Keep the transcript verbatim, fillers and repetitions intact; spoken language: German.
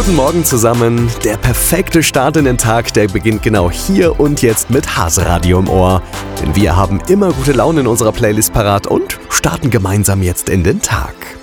Guten Morgen zusammen. Der perfekte Start in den Tag, der beginnt genau hier und jetzt mit Hase-Radio im Ohr. Denn wir haben immer gute Laune in unserer Playlist parat und starten gemeinsam jetzt in den Tag.